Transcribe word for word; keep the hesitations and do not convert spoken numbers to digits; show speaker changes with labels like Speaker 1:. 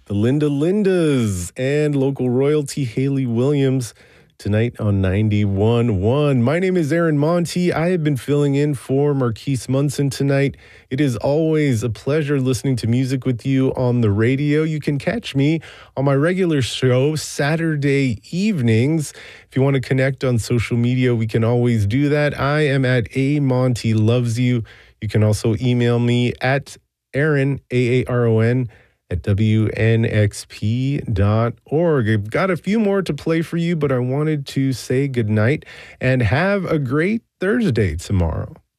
Speaker 1: the Linda Lindas and local royalty Haley Williams tonight on ninety-one point one. My name is Aaron Monty. I have been filling in for Marquise Munson tonight. It is always a pleasure listening to music with you on the radio. You can catch me on my regular show Saturday evenings. If you want to connect on social media, we can always do that. I am at A Monty Loves You. You can also email me at Aaron, A A R O N, at W N X P dot org. I've got a few more to play for you, but I wanted to say goodnight and have a great Thursday tomorrow.